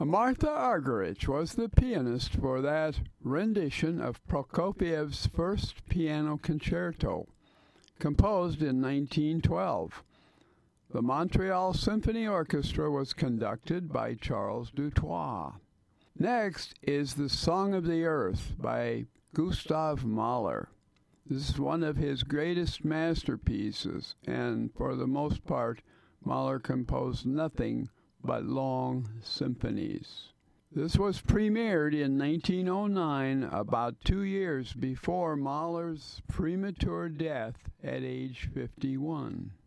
Martha Argerich was the pianist for that rendition of Prokofiev's first piano concerto, composed in 1912. The Montreal Symphony Orchestra was conducted by Charles Dutoit. Next is The Song of the Earth by Gustav Mahler. This is one of his greatest masterpieces, and for the most part, Mahler composed nothing but long symphonies. This was premiered in 1909, about 2 years before Mahler's premature death at age 51.